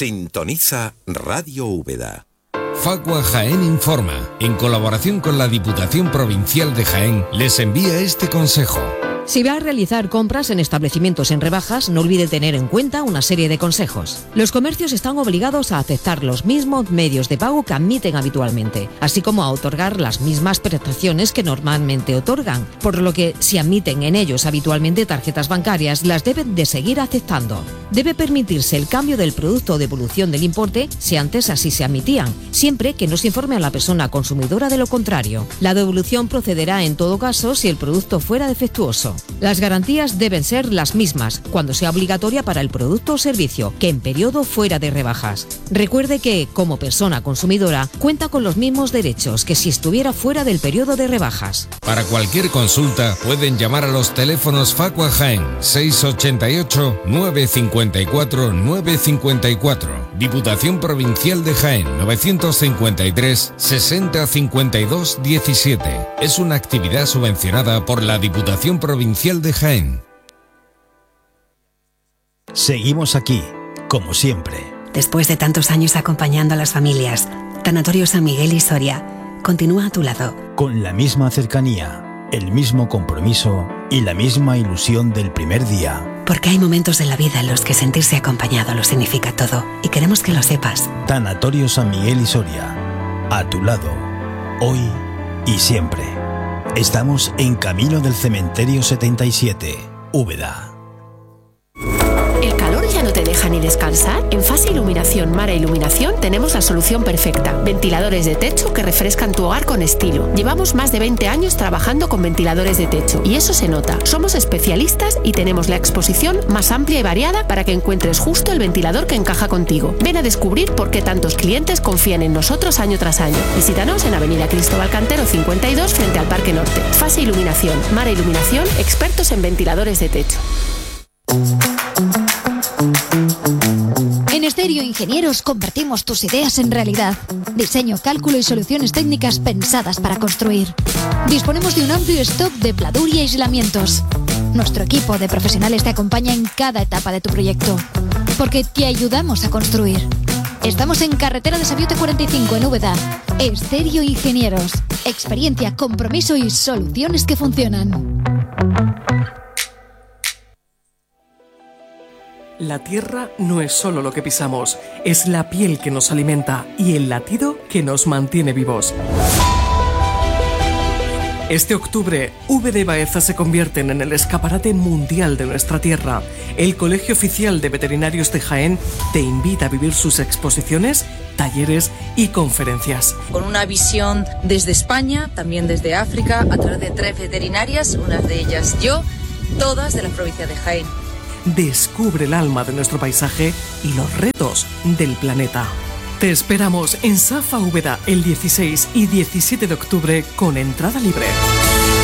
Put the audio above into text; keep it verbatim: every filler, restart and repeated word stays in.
Sintoniza Radio Úbeda. Facua Jaén Informa, en colaboración con la Diputación Provincial de Jaén, les envía este consejo. Si va a realizar compras en establecimientos en rebajas, no olvide tener en cuenta una serie de consejos. Los comercios están obligados a aceptar los mismos medios de pago que admiten habitualmente, así como a otorgar las mismas prestaciones que normalmente otorgan, por lo que si admiten en ellos habitualmente tarjetas bancarias, las deben de seguir aceptando. Debe permitirse el cambio del producto o devolución del importe si antes así se admitían, siempre que no se informe a la persona consumidora de lo contrario. La devolución procederá en todo caso si el producto fuera defectuoso. Las garantías deben ser las mismas cuando sea obligatoria para el producto o servicio que en periodo fuera de rebajas. Recuerde que, como persona consumidora, cuenta con los mismos derechos que si estuviera fuera del periodo de rebajas. Para cualquier consulta pueden llamar a los teléfonos Facua Jaén seis ochenta y ocho, nueve cincuenta y cuatro, nueve cincuenta y cuatro, Diputación Provincial de Jaén novecientos cincuenta y tres, sesenta cincuenta y dos diecisiete. Es una actividad subvencionada por la Diputación Provincial de Jaén. Seguimos aquí, como siempre. Después de tantos años acompañando a las familias, Tanatorio San Miguel y Soria continúa a tu lado. Con la misma cercanía, el mismo compromiso y la misma ilusión del primer día. Porque hay momentos en la vida en los que sentirse acompañado lo significa todo, y queremos que lo sepas. Tanatorio San Miguel y Soria, a tu lado, hoy y siempre. Estamos en camino del Cementerio setenta y siete, Úbeda. ¿El calor ya no te deja ni descansar? En Fase Iluminación Mara Iluminación tenemos la solución perfecta. Ventiladores de techo que refrescan tu hogar con estilo. Llevamos más de veinte años trabajando con ventiladores de techo y eso se nota. Somos especialistas y tenemos la exposición más amplia y variada para que encuentres justo el ventilador que encaja contigo. Ven a descubrir por qué tantos clientes confían en nosotros año tras año. Visítanos en Avenida Cristóbal Cantero cincuenta y dos frente al Parque Norte. Fase Iluminación Mara Iluminación, expertos en ventiladores de techo. En Estéreo Ingenieros convertimos tus ideas en realidad. Diseño, cálculo y soluciones técnicas pensadas para construir. Disponemos de un amplio stock de pladur y aislamientos. Nuestro equipo de profesionales te acompaña en cada etapa de tu proyecto, porque te ayudamos a construir. Estamos en Carretera de Sabiote cuarenta y cinco en Úbeda. Estéreo Ingenieros. Experiencia, compromiso y soluciones que funcionan. La tierra no es solo lo que pisamos, es la piel que nos alimenta y el latido que nos mantiene vivos. Este octubre, Úbeda y Baeza se convierten en el escaparate mundial de nuestra tierra. El Colegio Oficial de Veterinarios de Jaén te invita a vivir sus exposiciones, talleres y conferencias. Con una visión desde España, también desde África, a través de tres veterinarias, una de ellas yo, todas de la provincia de Jaén. Descubre el alma de nuestro paisaje y los retos del planeta. Te esperamos en Safa Úbeda el dieciséis y diecisiete de octubre con entrada libre.